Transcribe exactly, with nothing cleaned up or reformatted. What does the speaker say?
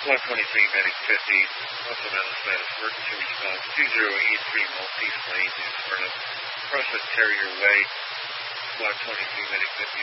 one twenty-three, medic fifty, also Mountain status, emergency response, two zero eight three, Maltese Plains, Inferno, Process Terrier Way, one twenty-three, medic fifty,